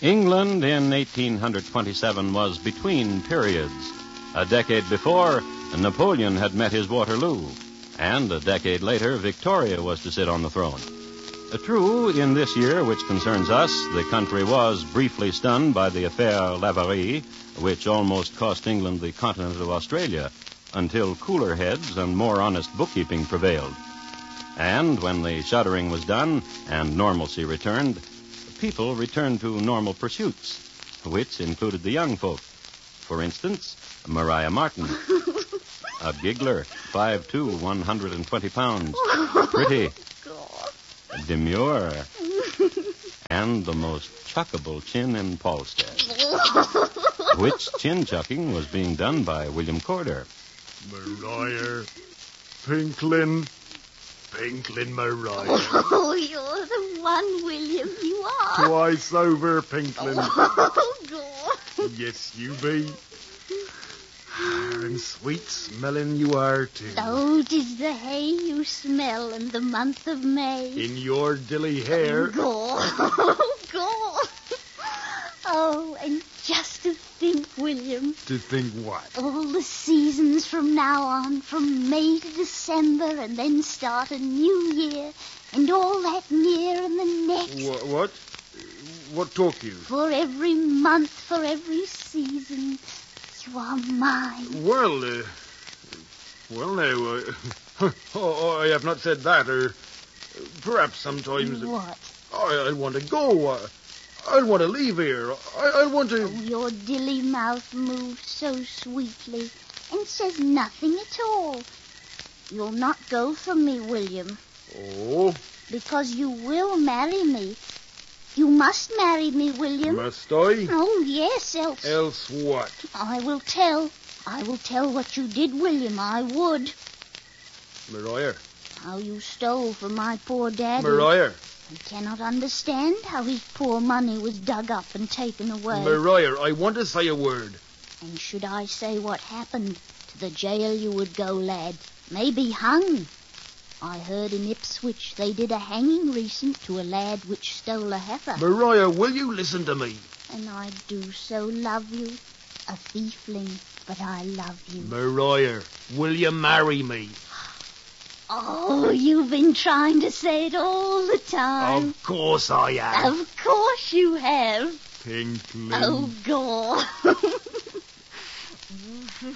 England in 1827 was between periods. A decade before, Napoleon had met his Waterloo, and a decade later, Victoria was to sit on the throne. True, in this year which concerns us, the country was briefly stunned by the affaire Laverie, which almost cost England the continent of Australia, until cooler heads and more honest bookkeeping prevailed. And when the shuddering was done and normalcy returned, people returned to normal pursuits, which included the young folk. For instance, Maria Martin, a giggler, 5'2", 120 pounds, pretty, demure, and the most chuckable chin in Polstead. Which chin-chucking was being done by William Corder. Maria, Pinklin Maria. Oh, you're the one, William, you are. Twice over, Pinklin. Oh, God. Yes, you be. And sweet-smelling you are, too. Oh, 'tis the hay you smell in the month of May. In your dilly hair. Oh, God. Oh, and just to think, William. To think what? All the seasons from now on, from May to December, and then start a new year, and all that year and the next. What? What talk you? For every month, for every season, you are mine. Well, now, I have not said that, or perhaps sometimes... What? I'll want to go. I'll want to leave here. I'll want to... Oh, your dilly mouth moves so sweetly and says nothing at all. You'll not go from me, William. Oh? Because you will marry me. You must marry me, William. Must I? Oh, yes, else... Else what? I will tell. I will tell what you did, William. I would. Maria. How you stole from my poor daddy. Maria. I cannot understand how his poor money was dug up and taken away. Maria, I want to say a word. And should I say what happened, to the jail you would go, lad. Maybe hung. I heard in Ipswich they did a hanging recent to a lad which stole a heifer. Maria, will you listen to me? And I do so love you, a thiefling, but I love you. Maria, will you marry me? Oh, you've been trying to say it all the time. Of course I have. Of course you have. Pinklin. Oh, God.